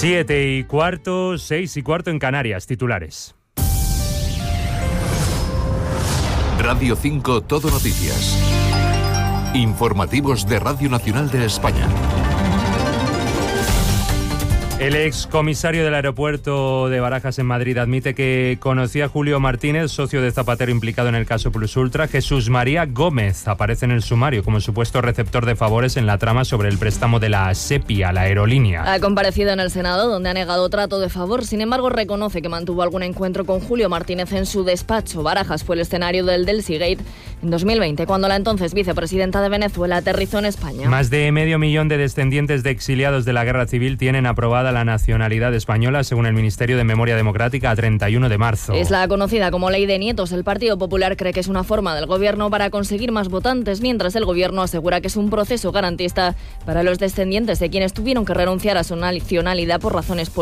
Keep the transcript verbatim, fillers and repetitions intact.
Siete y cuarto, seis y cuarto en Canarias. Titulares. Radio cinco Todo Noticias. Informativos de Radio Nacional de España. El excomisario del aeropuerto de Barajas en Madrid admite que conocía a Julio Martínez, socio de Zapatero implicado en el caso Plus Ultra. Jesús María Gómez aparece en el sumario como supuesto receptor de favores en la trama sobre el préstamo de la SEPI a la aerolínea. Ha comparecido en el Senado, donde ha negado trato de favor. Sin embargo, reconoce que mantuvo algún encuentro con Julio Martínez en su despacho. Barajas fue el escenario del Delsigate en dos mil veinte, cuando la entonces vicepresidenta de Venezuela aterrizó en España. Más de medio millón de descendientes de exiliados de la Guerra Civil tienen aprobada la nacionalidad española, según el Ministerio de Memoria Democrática, a treinta y uno de marzo. Es la conocida como Ley de Nietos. El Partido Popular cree que es una forma del Gobierno para conseguir más votantes, mientras el Gobierno asegura que es un proceso garantista para los descendientes de quienes tuvieron que renunciar a su nacionalidad por razones políticas.